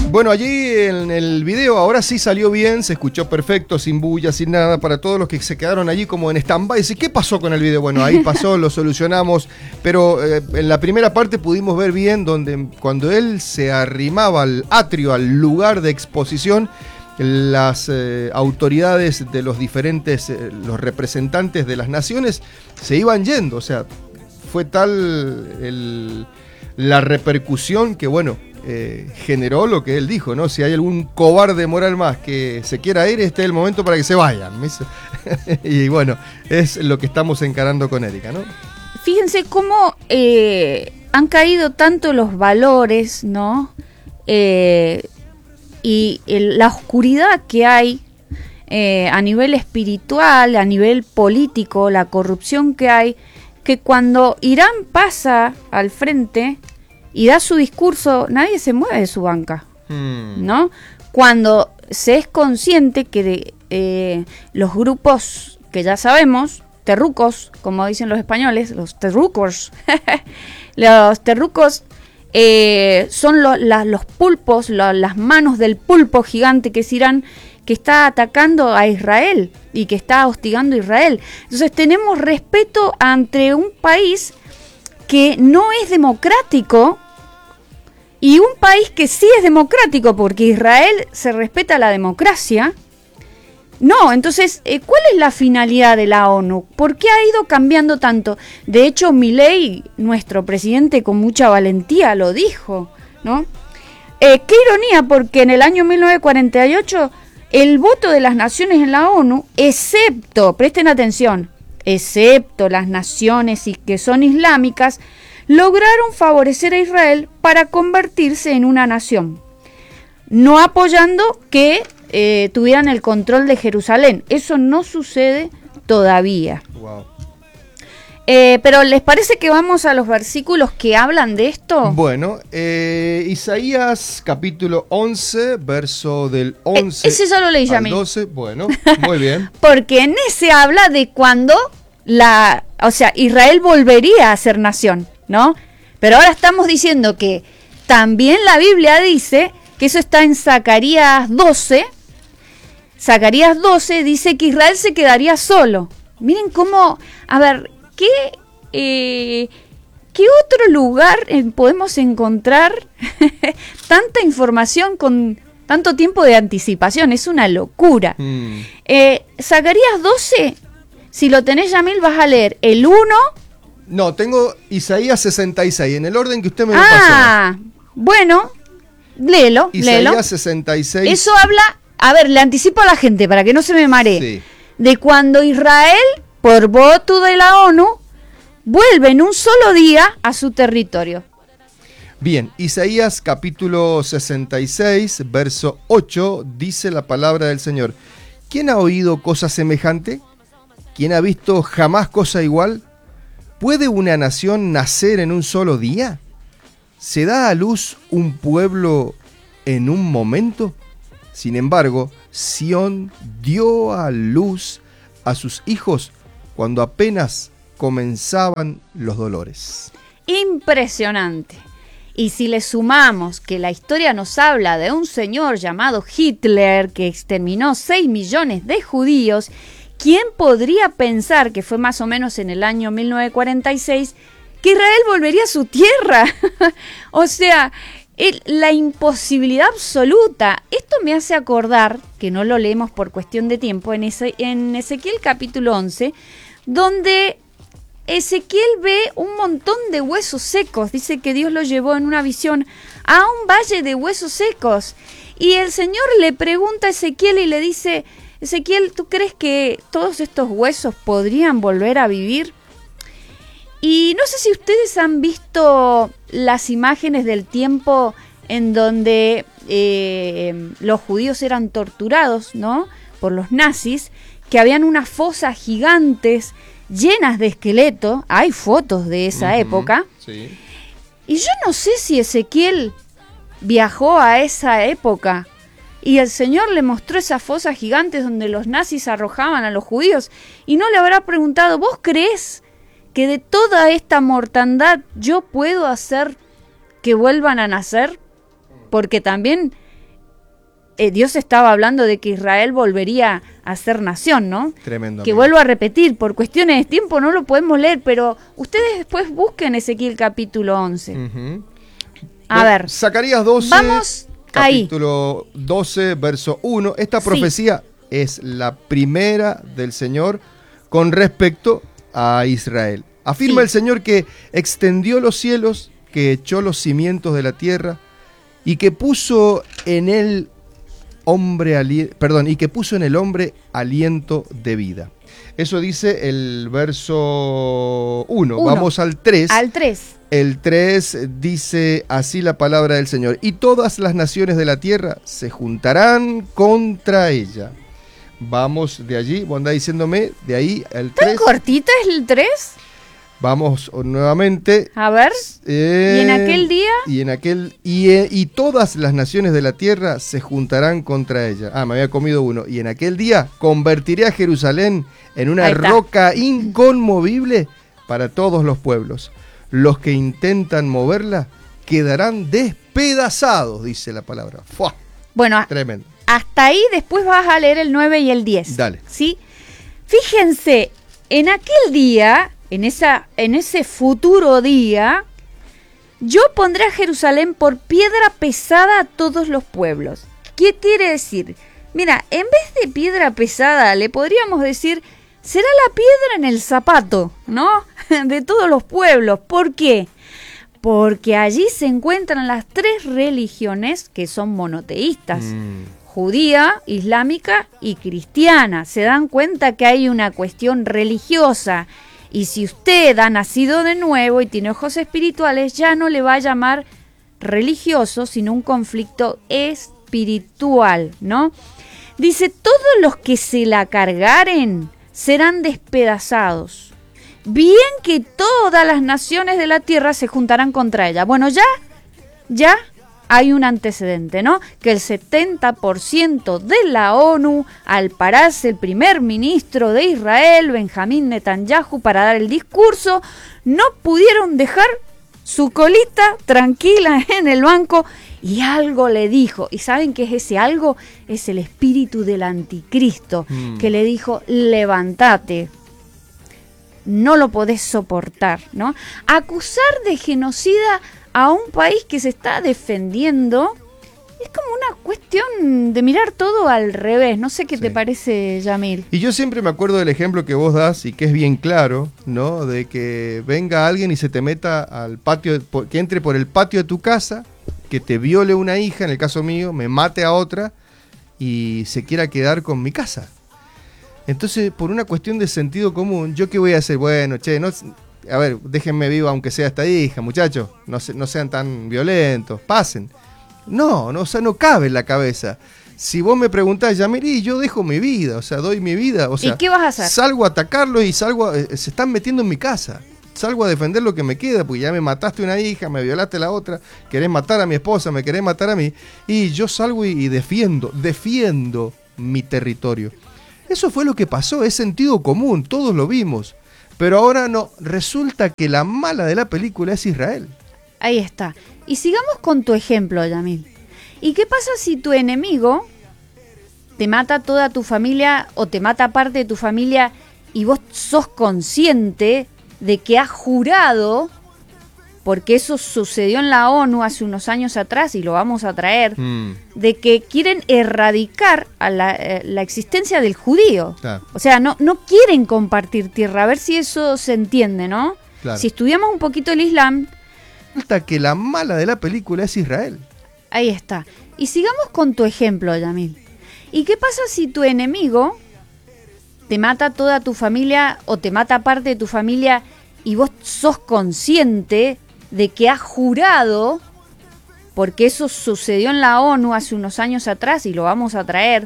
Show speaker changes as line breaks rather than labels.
Bueno, allí en el video ahora sí salió bien, se escuchó perfecto, sin bulla, sin nada, para todos los que se quedaron allí como en stand-by. ¿Qué pasó con el video? Bueno, ahí pasó, lo solucionamos, pero en la primera parte pudimos ver bien donde cuando él se arrimaba al atrio, al lugar de exposición, las autoridades de los diferentes, los representantes de las naciones se iban yendo, o sea, fue tal la repercusión que, bueno, generó lo que él dijo, ¿no? Si hay algún cobarde moral más que se quiera ir, este es el momento para que se vayan. Y bueno, es lo que estamos encarando con Erika, ¿no?
Fíjense cómo han caído tanto los valores, ¿no? Y la oscuridad que hay a nivel espiritual, a nivel político, la corrupción que hay, que cuando Irán pasa al frente y da su discurso, nadie se mueve de su banca, ¿no? Cuando se es consciente que los grupos que ya sabemos, terrucos, como dicen los españoles, los terrucos, los terrucos son los pulpos, las manos del pulpo gigante que es Irán, que está atacando a Israel y que está hostigando a Israel. Entonces tenemos respeto ante un país que no es democrático y un país que sí es democrático, porque Israel se respeta la democracia. No, entonces, ¿cuál es la finalidad de la ONU? ¿Por qué ha ido cambiando tanto? De hecho, Milei, nuestro presidente, con mucha valentía lo dijo, ¿no? Qué ironía, porque en el año 1948 el voto de las naciones en la ONU, excepto, presten atención, excepto las naciones que son islámicas, lograron favorecer a Israel para convertirse en una nación, no apoyando que tuvieran el control de Jerusalén. Eso no sucede todavía.
Wow.
Pero ¿les parece que vamos a los versículos que hablan de esto?
Bueno, Isaías capítulo 11, verso del 11
ese ya lo leí ya
al 12. Bueno, muy bien.
Porque en ese habla de cuando Israel volvería a ser nación, ¿no? Pero ahora estamos diciendo que también la Biblia dice que eso está en Zacarías 12. Zacarías 12 dice que Israel se quedaría solo. Miren cómo, a ver, ¿qué otro lugar podemos encontrar tanta información con tanto tiempo de anticipación? Es una locura. Zacarías 12, si lo tenés, Yamil, vas a leer el 1.
No, tengo Isaías 66, en el orden que usted me lo pasó.
Bueno, léelo.
Isaías 66.
Eso habla, a ver, le anticipo a la gente para que no se me maree,
sí,
de cuando Israel, por voto de la ONU, vuelve en un solo día a su territorio.
Bien, Isaías capítulo 66, verso 8, dice la palabra del Señor. ¿Quién ha oído cosa semejante? ¿Quién ha visto jamás cosa igual? ¿Puede una nación nacer en un solo día? ¿Se da a luz un pueblo en un momento? Sin embargo, Sión dio a luz a sus hijos cuando apenas comenzaban los dolores.
Impresionante. Y si le sumamos que la historia nos habla de un señor llamado Hitler que exterminó 6 millones de judíos, ¿quién podría pensar que fue más o menos en el año 1946 que Israel volvería a su tierra? O sea, la imposibilidad absoluta. Esto me hace acordar, que no lo leemos por cuestión de tiempo, en Ezequiel capítulo 11, donde Ezequiel ve un montón de huesos secos. Dice que Dios lo llevó en una visión a un valle de huesos secos. Y el Señor le pregunta a Ezequiel y le dice: Ezequiel, ¿tú crees que todos estos huesos podrían volver a vivir? Y no sé si ustedes han visto las imágenes del tiempo en donde los judíos eran torturados, ¿no?, por los nazis, que habían unas fosas gigantes llenas de esqueleto. Hay fotos de esa época.
Sí.
Y yo no sé si Ezequiel viajó a esa época y el Señor le mostró esas fosas gigantes donde los nazis arrojaban a los judíos, y no le habrá preguntado: ¿vos creés que de toda esta mortandad yo puedo hacer que vuelvan a nacer? Porque también Dios estaba hablando de que Israel volvería a ser nación, ¿no?
Tremendo.
Que
amigo.
vuelvo a repetir, por cuestiones de tiempo no lo podemos leer, pero ustedes después busquen Ezequiel capítulo 11.
Ujú.
A ver,
Zacarías 12,
vamos ahí.
capítulo 12, verso 1. Esta
Sí.
profecía es la primera del Señor con respecto a Israel. Afirma
Sí.
el Señor que extendió los cielos, que echó los cimientos de la tierra y que puso en el hombre aliento de vida. Eso dice el verso 1. Vamos al 3.
Al 3.
El 3 dice así la palabra del Señor: y todas las naciones de la tierra se juntarán contra ella. Vamos de allí, vos andás diciéndome, de ahí el
¿Tan
3.
cortita es el 3?
Vamos nuevamente.
A ver. ¿Y en aquel día?
Y todas las naciones de la tierra se juntarán contra ella. Me había comido uno. Y en aquel día convertiré a Jerusalén en una
Ahí está.
roca inconmovible para todos los pueblos. Los que intentan moverla quedarán despedazados, dice la palabra. ¡Fua!
Bueno,
Tremendo.
hasta ahí después vas a leer el 9 y el 10.
Dale.
¿Sí? Fíjense, en aquel día, en ese futuro día, yo pondré a Jerusalén por piedra pesada a todos los pueblos. ¿Qué quiere decir? Mira, en vez de piedra pesada, le podríamos decir, será la piedra en el zapato, ¿no? De todos los pueblos. ¿Por qué? Porque allí se encuentran las 3 religiones que son monoteístas. Judía, islámica y cristiana. Se dan cuenta que hay una cuestión religiosa. Y si usted ha nacido de nuevo y tiene ojos espirituales, ya no le va a llamar religioso, sino un conflicto espiritual, ¿no? Dice, todos los que se la cargaren serán despedazados. Bien que todas las naciones de la tierra se juntarán contra ella. Bueno, ya hay un antecedente, ¿no? Que el 70% de la ONU, al pararse el primer ministro de Israel, Benjamín Netanyahu, para dar el discurso, no pudieron dejar su colita tranquila en el banco y algo le dijo. ¿Y saben qué es ese algo? Es el espíritu del anticristo, que le dijo, levántate. No lo podés soportar, ¿no? Acusar de genocida a un país que se está defendiendo es como una cuestión de mirar todo al revés. No sé qué te parece, Yamil.
Y yo siempre me acuerdo del ejemplo que vos das y que es bien claro, ¿no? De que venga alguien y se te meta al patio, que entre por el patio de tu casa, que te viole una hija, en el caso mío, me mate a otra y se quiera quedar con mi casa. Entonces, por una cuestión de sentido común, ¿yo qué voy a hacer? Bueno, a ver, déjenme viva aunque sea esta hija, muchachos, no sean tan violentos, pasen. No, o sea, no cabe en la cabeza. Si vos me preguntás, Yamiri, yo dejo mi vida, o sea, doy mi vida, o sea,
¿y qué vas a hacer?
Salgo a atacarlos y se están metiendo en mi casa. Salgo a defender lo que me queda, porque ya me mataste una hija, me violaste la otra, querés matar a mi esposa, me querés matar a mí, y yo salgo y defiendo mi territorio. Eso fue lo que pasó, es sentido común, todos lo vimos. Pero ahora no, resulta que la mala de la película es Israel.
Ahí está. Y sigamos con tu ejemplo, Yamil. ¿Y qué pasa si tu enemigo te mata toda tu familia o te mata parte de tu familia y vos sos consciente de que has jurado, porque eso sucedió en la ONU hace unos años atrás y lo vamos a traer, de que quieren erradicar a la existencia del judío.
Claro.
O sea, no quieren compartir tierra. A ver si eso se entiende, ¿no?
Claro.
Si estudiamos un poquito el Islam...
Resulta que la mala de la película es Israel.
Ahí está. Y sigamos con tu ejemplo, Yamil. ¿Y qué pasa si tu enemigo te mata toda tu familia o te mata parte de tu familia y vos sos consciente de que has jurado, porque eso sucedió en la ONU hace unos años atrás y lo vamos a traer,